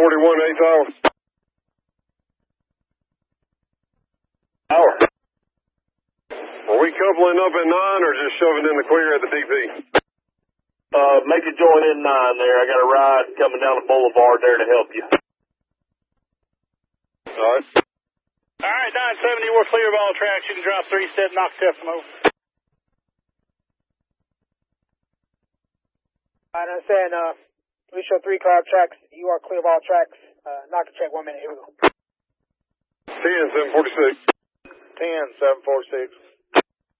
8th hour. Hour. Are we coupling up at 9 or just shoving in the clear at the DP? Make a joint in 9 there. I got a ride coming down the boulevard there to help you. All right. All right, 970, we're clear of all tracks. You can drop 3 set, knock Teflon over. I understand, we show 3 cloud tracks. You are clear of all tracks. Knock and check 1 minute. Here we go. 10-746. 10-746.